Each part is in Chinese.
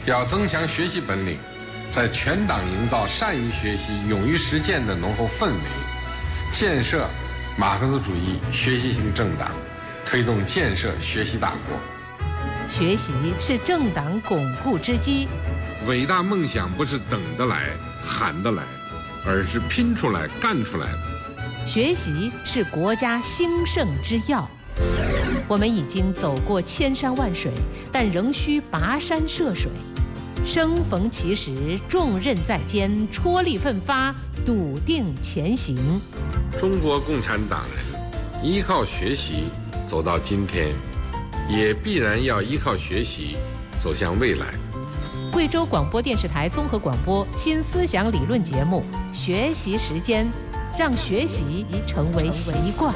要增强学习本领，在全党营造善于学习、勇于实践的浓厚氛围，建设马克思主义学习型政党，推动建设学习大国。 学习是政党巩固之基。 伟大梦想不是等得来、喊得来，而是拼出来、干出来的。 学习是国家兴盛之要。我们已经走过千山万水，但仍需跋山涉水。生逢其时，重任在肩，踔厉奋发，笃定前行。 中国共产党人依靠学习走到今天，也必然要依靠学习走向未来。 贵州广播电视台综合广播新思想理论节目《学习时间》，让学习成为习惯。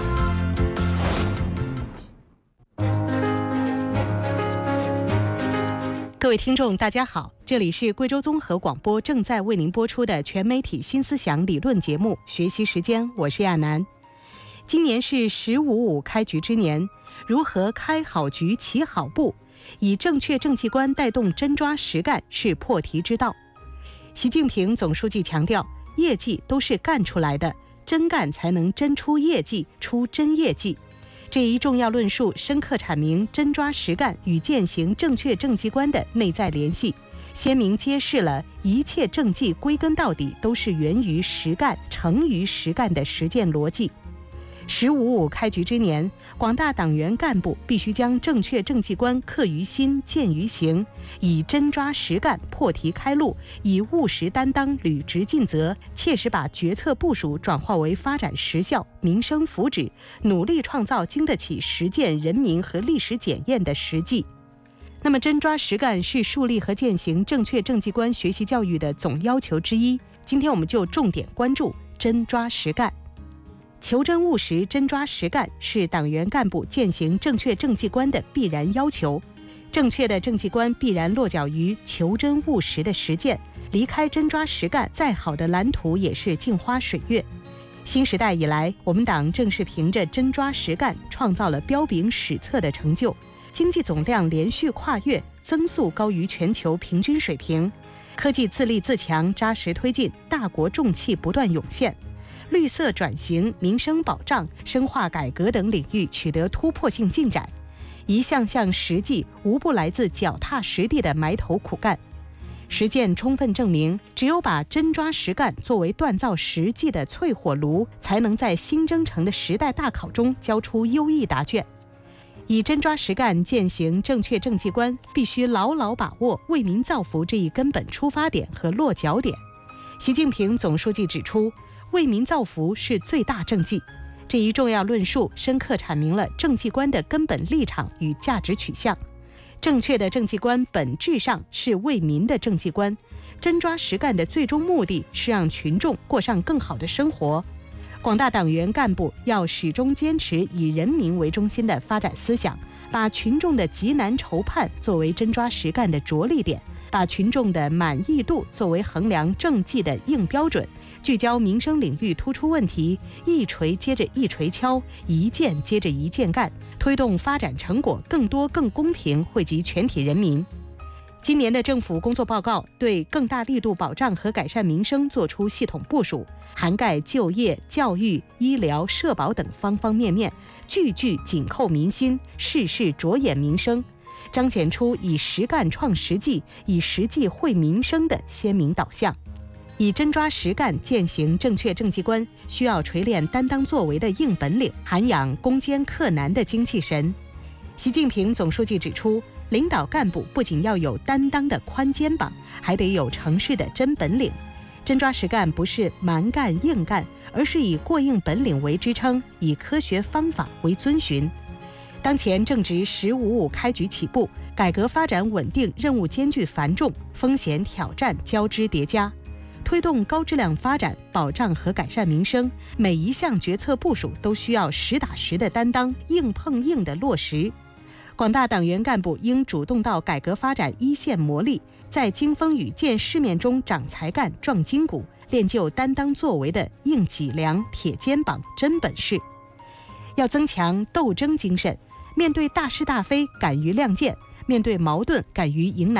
各位听众大家好，这里是贵州综合广播正在为您播出的全媒体新思想理论节目《学习时间》，我是亚楠。今年是“15·5”开局之年，如何开好局、起好步，以正确政绩观带动真抓实干是破题之道。习近平总书记强调，业绩都是干出来的，真干才能真出业绩，出真业绩。这一重要论述深刻阐明真抓实干与践行正确政绩观的内在联系，鲜明揭示了一切政绩归根到底都是源于实干、成于实干的实践逻辑。“15·5”开局之年，广大党员干部必须将正确政绩观刻于心、践于行，以真抓实干破题开路，以务实担当履职尽责，切实把决策部署转化为发展实效、民生福祉，努力创造经得起实践人民和历史检验的实际。那么，真抓实干是树立和践行正确政绩观学习教育的总要求之一。今天我们就重点关注真抓实干。求真务实、真抓实干是党员干部践行正确政绩观的必然要求。正确的政绩观必然落脚于求真务实的实践，离开真抓实干，再好的蓝图也是镜花水月。新时代以来，我们党正是凭着真抓实干，创造了彪炳史册的成就，经济总量连续跨越，增速高于全球平均水平，科技自立自强扎实推进，大国重器不断涌现。绿色转型、民生保障、深化改革等领域取得突破性进展，一项项实际无不来自脚踏实地的埋头苦干。实践充分证明，只有把真抓实干作为锻造实际的淬火炉，才能在新征程的时代大考中交出优异答卷。以真抓实干践行正确政绩观，必须牢牢把握为民造福这一根本出发点和落脚点。习近平总书记指出，为民造福是最大政绩。这一重要论述深刻阐明了政绩观的根本立场与价值取向。正确的政绩观本质上是为民的政绩观，真抓实干的最终目的是让群众过上更好的生活。广大党员干部要始终坚持以人民为中心的发展思想，把群众的急难愁盼作为真抓实干的着力点，把群众的满意度作为衡量政绩的硬标准，聚焦民生领域突出问题，一锤接着一锤敲，一件接着一件干，推动发展成果更多更公平惠及全体人民。今年的政府工作报告对更大力度保障和改善民生作出系统部署，涵盖就业、教育、医疗、社保等方方面面，句句紧扣民心，事事着眼民生，彰显出以实干创实际、以实际惠民生的鲜明导向。以真抓实干践行正确政绩观，需要锤炼担当作为的硬本领，涵养攻坚克难的精气神。习近平总书记指出，领导干部不仅要有担当的宽肩膀，还得有成事的真本领。真抓实干不是蛮干硬干，而是以过硬本领为支撑，以科学方法为遵循。当前正值“15·5”开局起步，改革发展稳定任务艰巨繁重，风险挑战交织叠加。推动高质量发展，保障和改善民生，每一项决策部署都需要实打实的担当，硬碰硬的落实。广大党员干部应主动到改革发展一线磨砺，在经风雨见世面中长才干、壮筋骨，练就担当作为的硬脊梁、铁肩膀、真本事。要增强斗争精神，面对大是大非敢于亮剑，面对矛盾敢于迎难